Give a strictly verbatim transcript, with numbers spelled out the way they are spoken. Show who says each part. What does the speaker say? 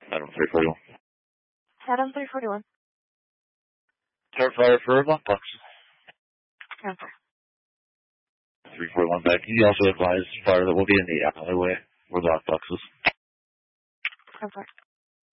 Speaker 1: Adam three forty-one.
Speaker 2: Adam three forty-one.
Speaker 1: Start fire for a lockbox.
Speaker 2: Okay.
Speaker 1: three forty-one back. Can you also advise fire that will be in the alleyway where the lockbox is?
Speaker 2: Okay.